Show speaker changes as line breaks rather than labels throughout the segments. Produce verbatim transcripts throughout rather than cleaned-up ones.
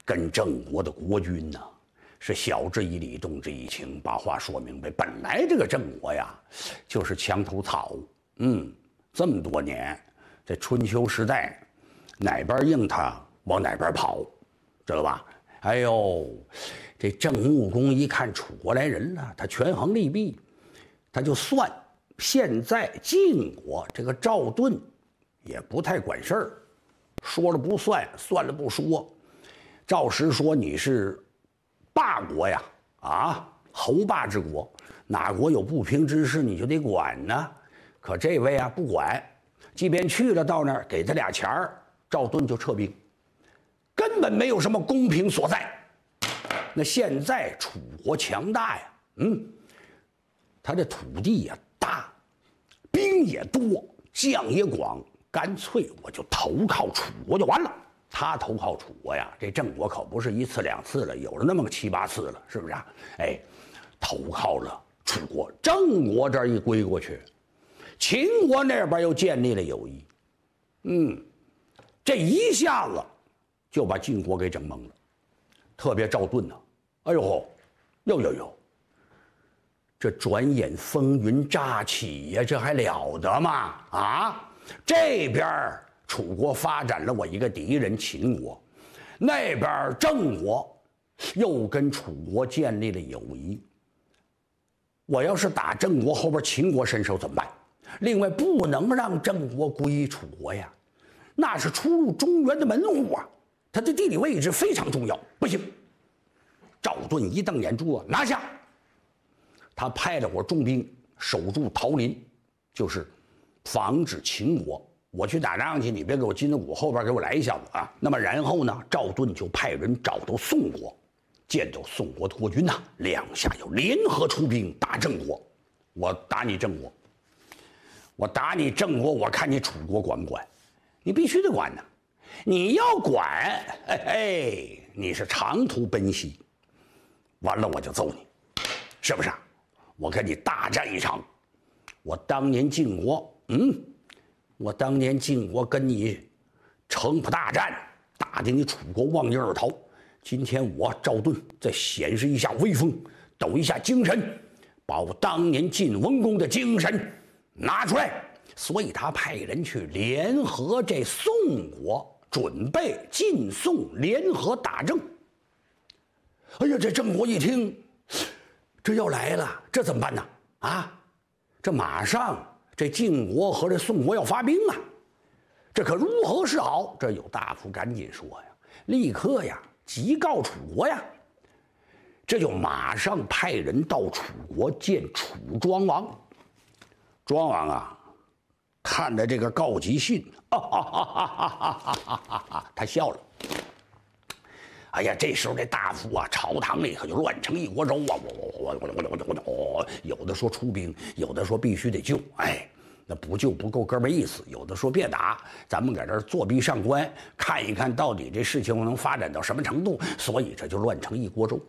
跟郑国的国君呢，是晓之以理，动之以情，把话说明白。本来这个郑国呀，就是墙头草，嗯，这么多年，在春秋时代，哪边硬他往哪边跑，知道吧？哎呦，这郑穆公一看楚国来人了，他权衡利弊，他就算现在晋国这个赵盾也不太管事儿，说了不算，算了不说。赵石说你是霸国呀，啊，侯霸之国，哪国有不平之事你就得管呢。可这位啊不管，即便去了到那儿给他俩钱儿，赵盾就撤兵。根本没有什么公平所在。那现在楚国强大呀，嗯，他这土地也大，兵也多，将也广，干脆我就投靠楚国就完了。他投靠楚国呀，这郑国可不是一次两次了，有了那么个七八次了，是不是啊？哎，投靠了楚国，郑国这儿一归过去，秦国那边又建立了友谊，嗯，这一下子就把晋国给整懵了，特别赵盾呐，哎呦，呦呦呦，这转眼风云乍起呀，这还了得吗？啊，这边楚国发展了我一个敌人秦国，那边郑国又跟楚国建立了友谊。我要是打郑国，后边秦国伸手怎么办？另外，不能让郑国归楚国呀，那是出入中原的门户啊。他的地理位置非常重要，不行！赵盾一瞪眼珠子，拿下！他派了伙重兵守住桃林，就是防止秦国。我去打仗去，你别给我金子谷后边给我来一下子啊！那么然后呢，赵盾就派人找到宋国，见到宋国的国君呐，两下要联合出兵打郑国。我打你郑国，我打你郑国，我看你楚国管不管？你必须得管呐！你要管，哎哎，你是长途奔袭，完了我就揍你，是不是啊？我跟你大战一场。我当年晋国，嗯，我当年晋国跟你城濮大战，打得你楚国忘年而逃。今天我赵盾再显示一下威风，抖一下精神，把我当年晋文公的精神拿出来。所以他派人去联合这宋国，准备晋宋联合打郑。哎呀，这郑国一听，这要来了，这怎么办呢？啊，这马上这晋国和这宋国要发兵啊，这可如何是好？这有大夫赶紧说呀，立刻呀，急告楚国呀。这就马上派人到楚国见楚庄王。庄王啊，看了这个告急信，啊哈哈哈哈哈哈哈，他笑了。哎呀，这时候这大夫啊，朝堂里可就乱成一锅粥啊！我我我我我我我，有的说出兵，有的说必须得救。哎，那不救不够哥们意思。有的说别打，咱们在这儿作壁上观，看一看到底这事情能发展到什么程度。所以这就乱成一锅粥。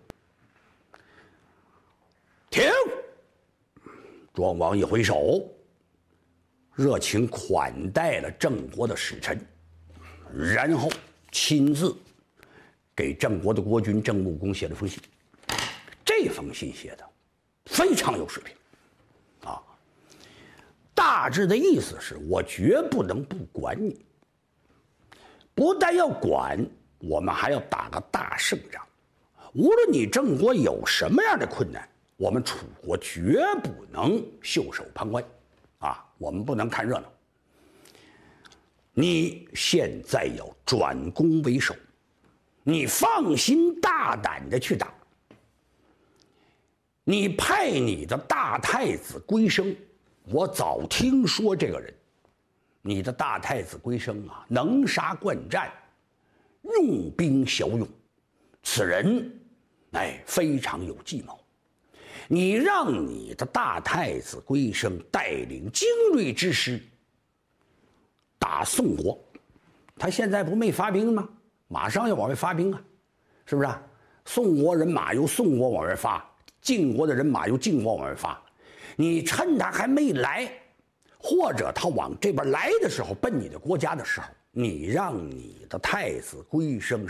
停！庄王一挥手，热情款待了郑国的使臣，然后亲自给郑国的国君郑穆公写了封信。这封信写的非常有水平啊，大致的意思是我绝不能不管你，不但要管，我们还要打个大胜仗。无论你郑国有什么样的困难，我们楚国绝不能袖手旁观啊，我们不能看热闹。你现在要转攻为守，你放心大胆的去打。你派你的大太子归生，我早听说这个人，你的大太子归生啊，能杀惯战，用兵骁勇，此人哎非常有计谋。你让你的大太子归生带领精锐之师打宋国，他现在不没发兵吗？马上要往外发兵啊，是不是啊？宋国人马由宋国往外发，晋国的人马由晋国往外发。你趁他还没来，或者他往这边来的时候，奔你的国家的时候，你让你的太子归生